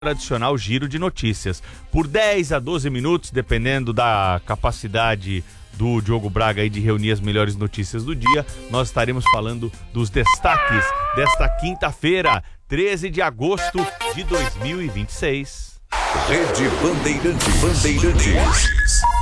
tradicional giro de notícias. Por 10 a 12 minutos, dependendo da capacidade do Diogo Braga aí de reunir as melhores notícias do dia, nós estaremos falando dos destaques desta quinta-feira, 13 de agosto de 2026. Rede Bandeirantes.